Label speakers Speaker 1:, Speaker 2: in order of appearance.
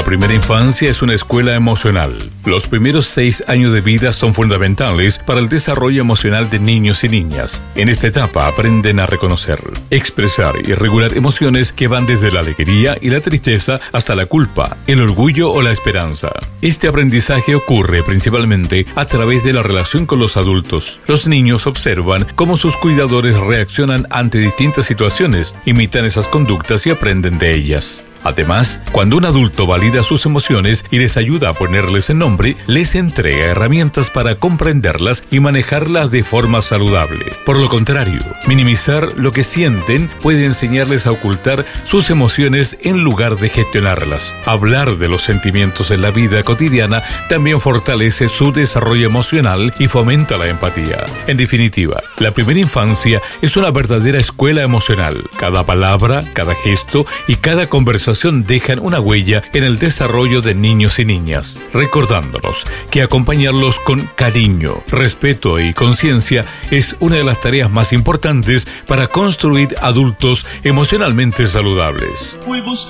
Speaker 1: La primera infancia es una escuela emocional. Los primeros 6 años de vida son fundamentales para el desarrollo emocional de niños y niñas. En esta etapa aprenden a reconocer, expresar y regular emociones que van desde la alegría y la tristeza hasta la culpa, el orgullo o la esperanza. Este aprendizaje ocurre principalmente a través de la relación con los adultos. Los niños observan cómo sus cuidadores reaccionan ante distintas situaciones, imitan esas conductas y aprenden de ellas. Además, cuando un adulto valida sus emociones y les ayuda a ponerles en nombre, les entrega herramientas para comprenderlas y manejarlas de forma saludable. Por lo contrario, minimizar lo que sienten puede enseñarles a ocultar sus emociones en lugar de gestionarlas. Hablar de los sentimientos en la vida cotidiana también fortalece su desarrollo emocional y fomenta la empatía. En definitiva, la primera infancia es una verdadera escuela emocional. Cada palabra, cada gesto y cada conversación dejan una huella en el desarrollo de niños y niñas, recordándonos que acompañarlos con cariño, respeto y conciencia es una de las tareas más importantes para construir adultos emocionalmente saludables.